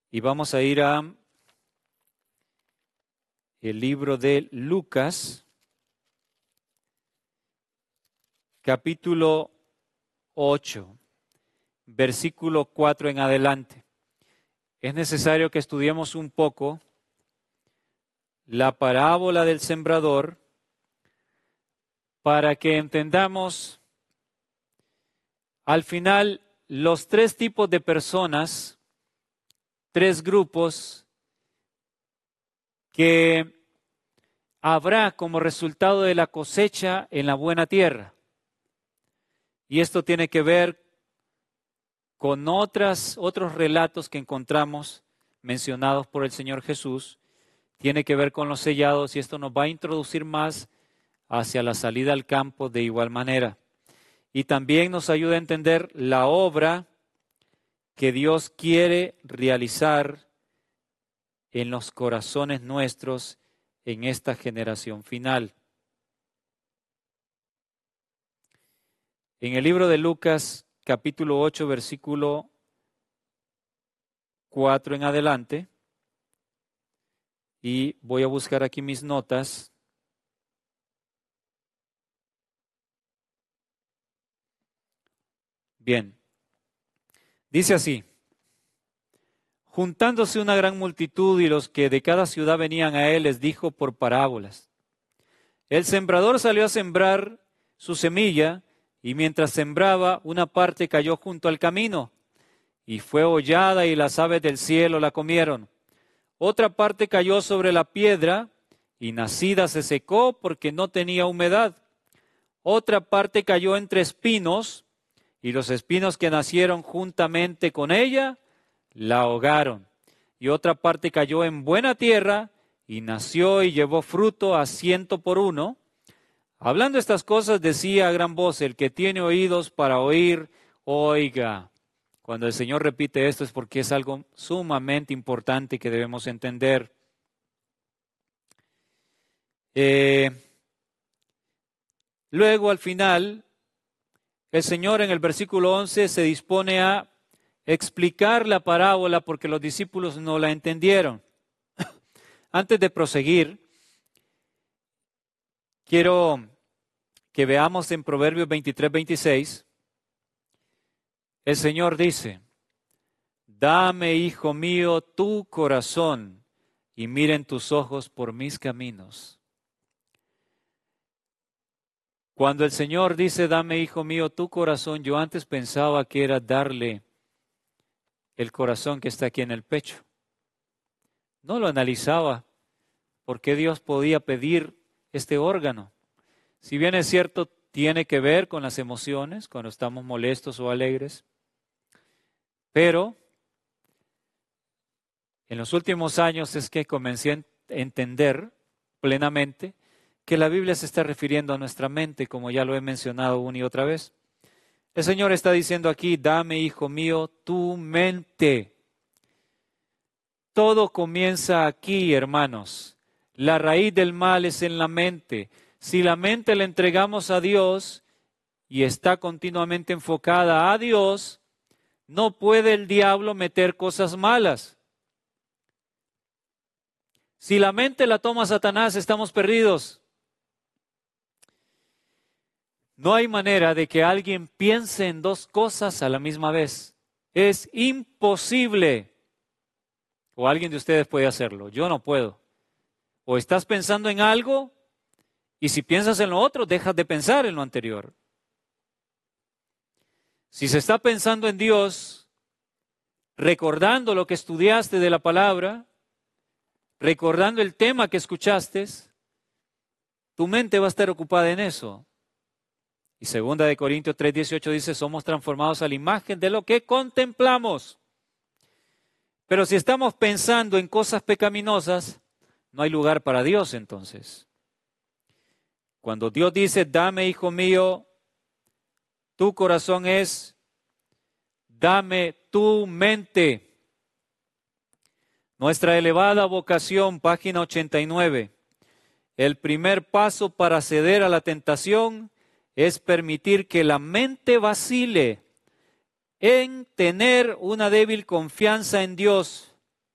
Y vamos a ir a el libro de Lucas, capítulo 8, versículo 4 en adelante. Es necesario que estudiemos un poco la parábola del sembrador para que entendamos al final los tres tipos de personas, tres grupos que habrá como resultado de la cosecha en la buena tierra. Y esto tiene que ver con otros relatos que encontramos mencionados por el Señor Jesús. Tiene que ver con los sellados y esto nos va a introducir más hacia la salida al campo de igual manera. Y también nos ayuda a entender la obra que Dios quiere realizar en los corazones nuestros en esta generación final. En el libro de Lucas, capítulo 8, versículo 4 en adelante, y voy a buscar aquí mis notas. Bien, dice así: juntándose una gran multitud y los que de cada ciudad venían a él, les dijo por parábolas: el sembrador salió a sembrar su semilla, y mientras sembraba, una parte cayó junto al camino, y fue hollada y las aves del cielo la comieron. Otra parte cayó sobre la piedra, y nacida se secó porque no tenía humedad. Otra parte cayó entre espinos, y los espinos que nacieron juntamente con ella la ahogaron. Y otra parte cayó en buena tierra, y nació y llevó fruto a 100 por uno. Hablando estas cosas decía a gran voz: el que tiene oídos para oír, oiga. Cuando el Señor repite esto es porque es algo sumamente importante que debemos entender. Luego al final, el Señor en el versículo 11 se dispone a explicar la parábola porque los discípulos no la entendieron. Antes de proseguir, quiero que veamos en Proverbios 23, 26, el Señor dice: dame, hijo mío, tu corazón, y miren tus ojos por mis caminos. Cuando el Señor dice: dame, hijo mío, tu corazón, yo antes pensaba que era darle el corazón que está aquí en el pecho. No lo analizaba. ¿Por qué Dios podía pedir este órgano? Si bien es cierto, tiene que ver con las emociones, cuando estamos molestos o alegres, pero en los últimos años es que comencé a entender plenamente que la Biblia se está refiriendo a nuestra mente, como ya lo he mencionado una y otra vez. El Señor está diciendo aquí: dame, hijo mío, tu mente. Todo comienza aquí, hermanos. La raíz del mal es en la mente. Si la mente la entregamos a Dios y está continuamente enfocada a Dios, no puede el diablo meter cosas malas. Si la mente la toma Satanás, estamos perdidos. No hay manera de que alguien piense en dos cosas a la misma vez. Es imposible. O alguien de ustedes puede hacerlo. Yo no puedo. O estás pensando en algo, y si piensas en lo otro, dejas de pensar en lo anterior. Si se está pensando en Dios, recordando lo que estudiaste de la palabra, recordando el tema que escuchaste, tu mente va a estar ocupada en eso. Y 2 Corintios 3:18 dice: somos transformados a la imagen de lo que contemplamos. Pero si estamos pensando en cosas pecaminosas, no hay lugar para Dios entonces. Cuando Dios dice: dame, hijo mío, tu corazón, es: dame tu mente. Nuestra elevada vocación, página 89. El primer paso para ceder a la tentación es permitir que la mente vacile en tener una débil confianza en Dios.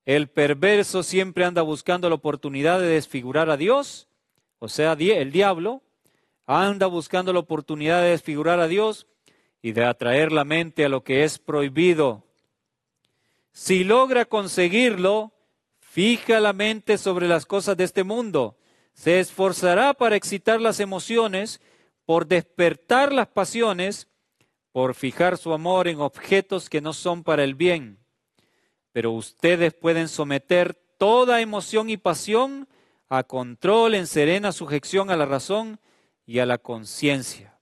El perverso siempre anda buscando la oportunidad de desfigurar a Dios, o sea, el diablo anda buscando la oportunidad de desfigurar a Dios y de atraer la mente a lo que es prohibido. Si logra conseguirlo, fija la mente sobre las cosas de este mundo. Se esforzará para excitar las emociones, por despertar las pasiones, por fijar su amor en objetos que no son para el bien. Pero ustedes pueden someter toda emoción y pasión a control en serena sujeción a la razón y a la conciencia.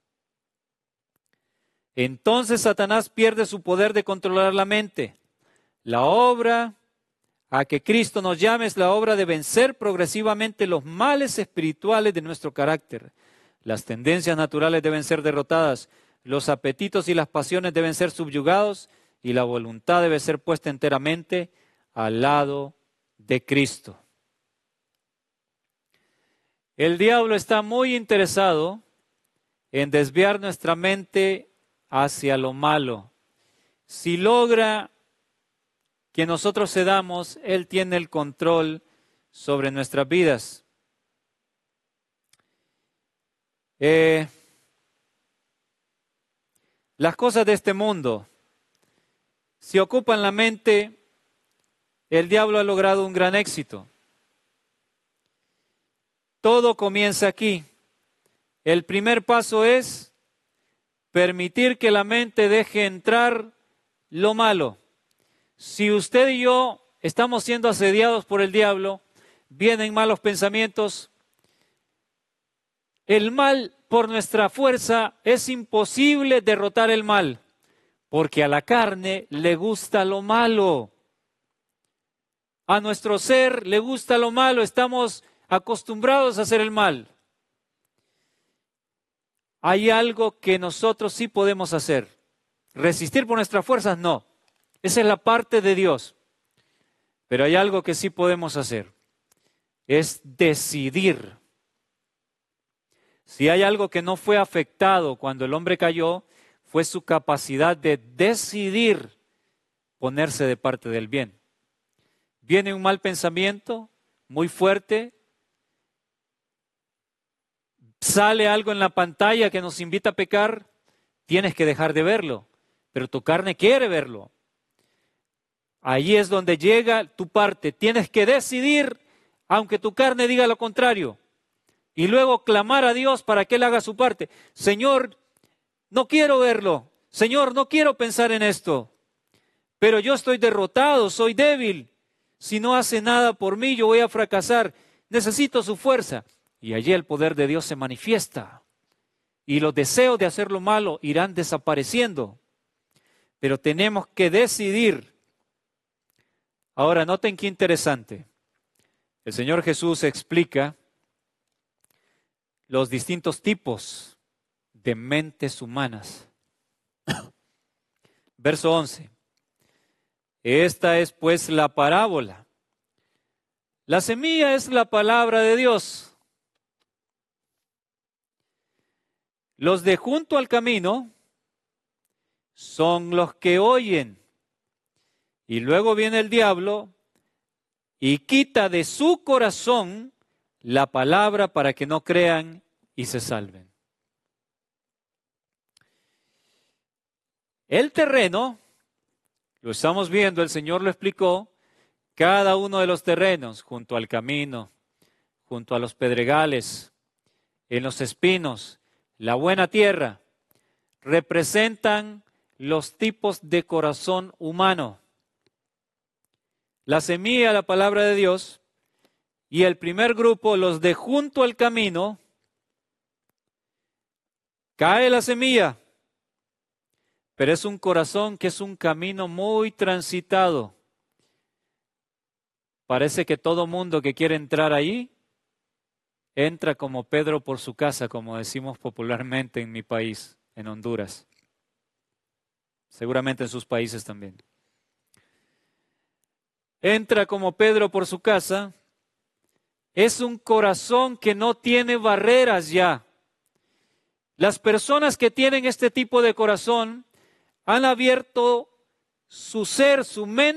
Entonces Satanás pierde su poder de controlar la mente. La obra a que Cristo nos llama es la obra de vencer progresivamente los males espirituales de nuestro carácter. Las tendencias naturales deben ser derrotadas, los apetitos y las pasiones deben ser subyugados y la voluntad debe ser puesta enteramente al lado de Cristo. El diablo está muy interesado en desviar nuestra mente hacia lo malo. Si logra que nosotros cedamos, Él tiene el control sobre nuestras vidas. Las cosas de este mundo, si ocupan la mente, el diablo ha logrado un gran éxito. Todo comienza aquí. El primer paso es permitir que la mente deje entrar lo malo. Si usted y yo estamos siendo asediados por el diablo, vienen malos pensamientos, el mal por nuestra fuerza es imposible derrotar el mal, porque a la carne le gusta lo malo. A nuestro ser le gusta lo malo, estamos acostumbrados a hacer el mal. Hay algo que nosotros sí podemos hacer. Resistir por nuestras fuerzas, no. Esa es la parte de Dios. Pero hay algo que sí podemos hacer. Es decidir. Si hay algo que no fue afectado cuando el hombre cayó, fue su capacidad de decidir ponerse de parte del bien. Viene un mal pensamiento muy fuerte, sale algo en la pantalla que nos invita a pecar, tienes que dejar de verlo, pero tu carne quiere verlo. Allí es donde llega tu parte, tienes que decidir, aunque tu carne diga lo contrario, y luego clamar a Dios para que Él haga su parte. Señor, no quiero verlo, Señor, no quiero pensar en esto, pero yo estoy derrotado, soy débil. Si no hace nada por mí, yo voy a fracasar. Necesito su fuerza. Y allí el poder de Dios se manifiesta. Y los deseos de hacer lo malo irán desapareciendo. Pero tenemos que decidir. Ahora, noten qué interesante. El Señor Jesús explica los distintos tipos de mentes humanas. Verso 11. Esta es pues la parábola. La semilla es la palabra de Dios. Los de junto al camino son los que oyen. Y luego viene el diablo y quita de su corazón la palabra para que no crean y se salven. El terreno, lo estamos viendo, el Señor lo explicó, cada uno de los terrenos, junto al camino, junto a los pedregales, en los espinos, la buena tierra, representan los tipos de corazón humano. La semilla, la palabra de Dios, y el primer grupo, los de junto al camino, cae la semilla, pero es un corazón que es un camino muy transitado. Parece que todo mundo que quiere entrar ahí, entra como Pedro por su casa, como decimos popularmente en mi país, en Honduras. Seguramente en sus países también. Entra como Pedro por su casa. Es un corazón que no tiene barreras ya. Las personas que tienen este tipo de corazón han abierto su ser, su mente,